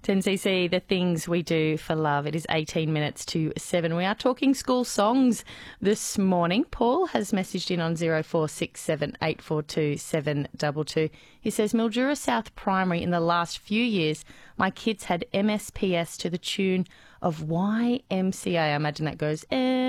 10cc, the things we do for love. It is 18 minutes to 7. We are talking school songs this morning. Paul has messaged in on 0467 842 722. He says, Mildura South Primary, in the last few years, my kids had MSPS to the tune of YMCA. I imagine that goes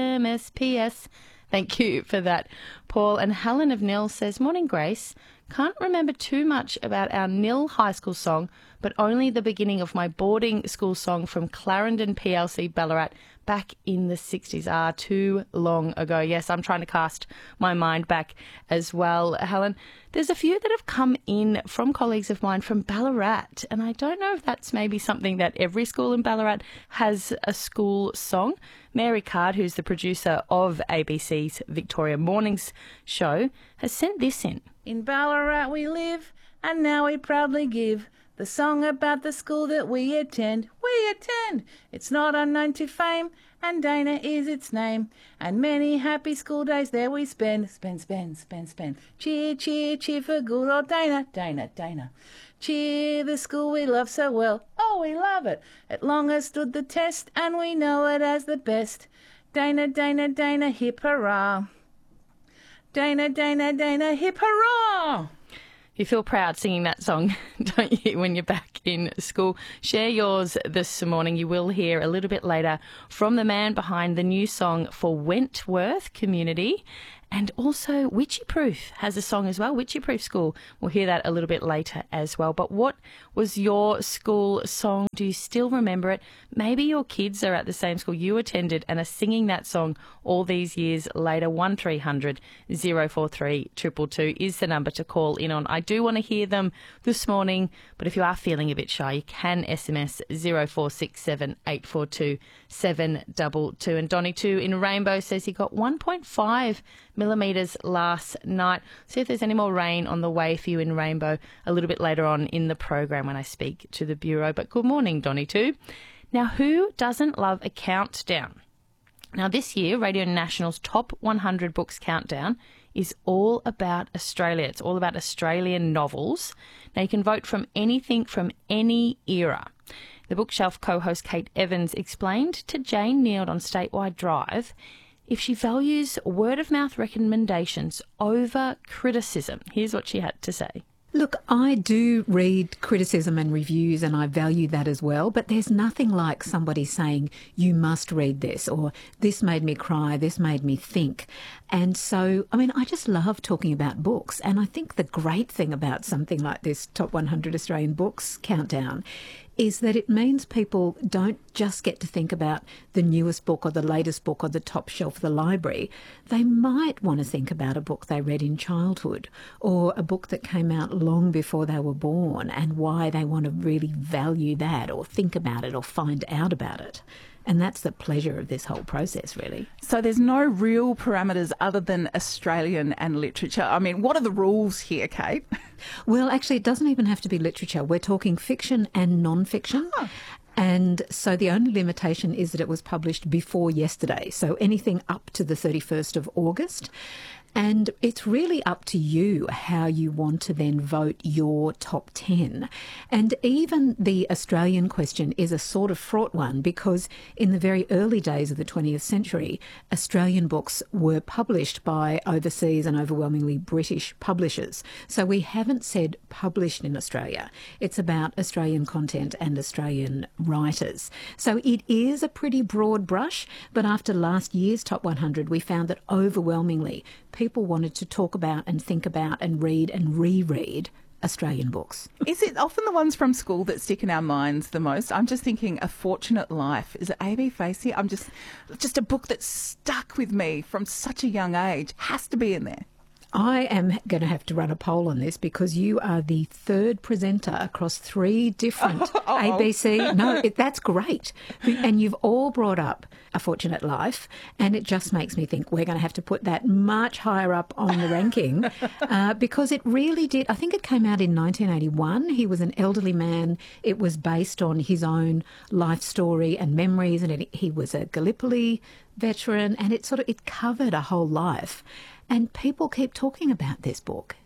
MSPS. Thank you for that, Paul. And Helen of Nil says, morning, Grace. Can't remember too much about our Nil High School song, but only the beginning of my boarding school song from Clarendon PLC Ballarat back in the 60s. Too long ago. Yes, I'm trying to cast my mind back as well, Helen. There's a few that have come in from colleagues of mine from Ballarat, and I don't know if that's maybe something that every school in Ballarat has a school song. Mary Card, who's the producer of ABC's Victoria Mornings show, has sent this in. In Ballarat we live, and now we proudly give the song about the school that we attend. We attend! It's not unknown to fame, and Dana is its name. And many happy school days there we spend. Spend. Cheer, cheer, cheer for good old Dana. Dana. Cheer the school we love so well. Oh, we love it. It long has stood the test, and we know it as the best. Dana, hip hurrah. Dana, hip hurrah! You feel proud singing that song, don't you, when you're back in school? Share yours this morning. You will hear a little bit later from the man behind the new song for Wentworth Community. And also Witchyproof has a song as well, Witchyproof School. We'll hear that a little bit later as well. But what was your school song? Do you still remember it? Maybe your kids are at the same school you attended and are singing that song all these years later. 1300 043 222 is the number to call in on. I do want to hear them this morning, but if you are feeling a bit shy, you can SMS 0467 842 722. And Donny too in Rainbow says he got 1.5 millimetres last night. See if there's any more rain on the way for you in Rainbow a little bit later on in the program when I speak to the Bureau. But good morning, Donny too. Now, who doesn't love a countdown? Now, this year, Radio National's Top 100 Books Countdown is all about Australia. It's all about Australian novels. Now, you can vote from anything from any era. The Bookshelf co-host Kate Evans explained to Jane Neild on Statewide Drive if she values word-of-mouth recommendations over criticism. Here's what she had to say. Look, I do read criticism and reviews and I value that as well, but there's nothing like somebody saying, you must read this, or this made me cry, this made me think. And so, I just love talking about books. And I think the great thing about something like this Top 100 Australian Books Countdown is that it means people don't just get to think about the newest book or the latest book or the top shelf of the library. They might want to think about a book they read in childhood or a book that came out long before they were born and why they want to really value that or think about it or find out about it. And that's the pleasure of this whole process, really. So there's no real parameters other than Australian and literature. What are the rules here, Kate? Well, actually, it doesn't even have to be literature. We're talking fiction and non-fiction. Oh. And so the only limitation is that it was published before yesterday. So anything up to the 31st of August. And it's really up to you how you want to then vote your top 10. And even the Australian question is a sort of fraught one because in the very early days of the 20th century, Australian books were published by overseas and overwhelmingly British publishers. So we haven't said published in Australia. It's about Australian content and Australian writers. So it is a pretty broad brush, but after last year's Top 100, we found that overwhelmingly people wanted to talk about and think about and read and reread Australian books. Is it often the ones from school that stick in our minds the most? I'm just thinking A Fortunate Life. Is it A.B. Facey? Just a book that stuck with me from such a young age. Has to be in there. I am going to have to run a poll on this because you are the third presenter across 3 different ABC. No, that's great. And you've all brought up A Fortunate Life, and it just makes me think we're going to have to put that much higher up on the ranking because it really did. I think it came out in 1981. He was an elderly man. It was based on his own life story and memories, and he was a Gallipoli veteran, and it covered a whole life. And people keep talking about this book.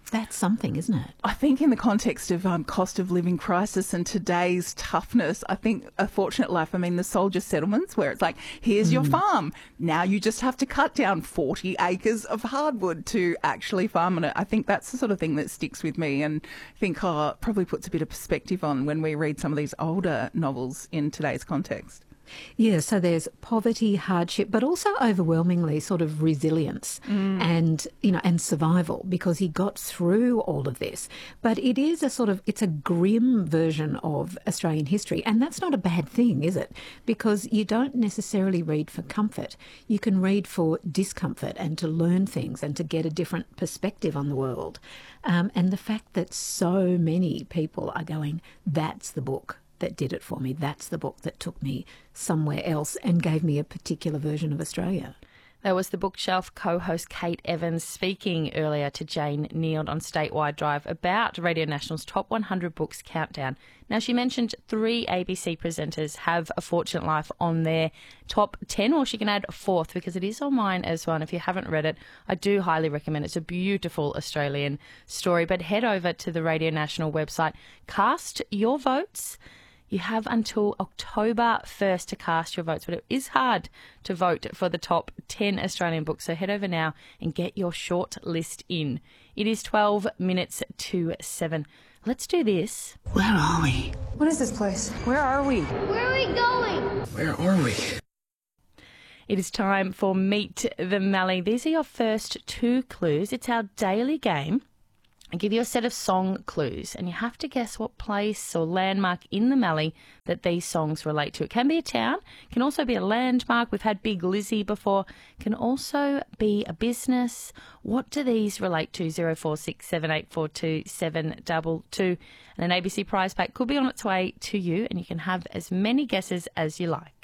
That's something, isn't it? I think in the context of cost of living crisis and today's toughness, I think A Fortunate Life, I mean, the soldier settlements where it's like, here's your farm. Now you just have to cut down 40 acres of hardwood to actually farm on it. I think that's the sort of thing that sticks with me, and I think probably puts a bit of perspective on when we read some of these older novels in today's context. Yeah, so there's poverty, hardship, but also overwhelmingly sort of resilience and, and survival, because he got through all of this. But it is it's a grim version of Australian history. And that's not a bad thing, is it? Because you don't necessarily read for comfort. You can read for discomfort and to learn things and to get a different perspective on the world. And the fact that so many people are going, that's the book that did it for me. That's the book that took me somewhere else and gave me a particular version of Australia. That was the Bookshelf co-host Kate Evans speaking earlier to Jane Neild on Statewide Drive about Radio National's Top 100 Books Countdown. Now, she mentioned 3 ABC presenters have A Fortunate Life on their top 10, or she can add a 4th because it is on mine as well. And if you haven't read it, I do highly recommend it. It's a beautiful Australian story. But head over to the Radio National website, cast your votes. You have until October 1st to cast your votes, but it is hard to vote for the top 10 Australian books. So head over now and get your short list in. It is 12 minutes to 7. Let's do this. Where are we? What is this place? Where are we? Where are we going? Where are we? It is time for Meet the Mallee. These are your first 2 clues. It's our daily game. I give you a set of song clues and you have to guess what place or landmark in the Mallee that these songs relate to. It can be a town, can also be a landmark. We've had Big Lizzie before. Can also be a business. What do these relate to? 0467842722. And an ABC prize pack could be on its way to you, and you can have as many guesses as you like.